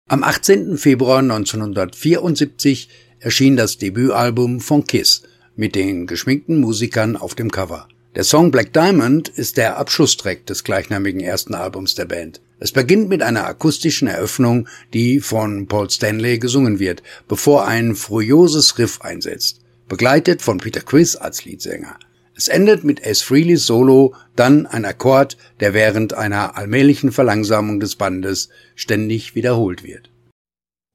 Am 18. Februar 1974 erschien das Debütalbum von Kiss mit den geschminkten Musikern auf dem Cover. Der Song Black Diamond ist der Abschlusstrack des gleichnamigen ersten Albums der Band. Es beginnt mit einer akustischen Eröffnung, die von Paul Stanley gesungen wird, bevor ein furioses Riff einsetzt, begleitet von Peter Criss als Leadsänger. Es endet mit Ace Frehleys Solo, dann ein Akkord, der während einer allmählichen Verlangsamung des Bandes ständig wiederholt wird.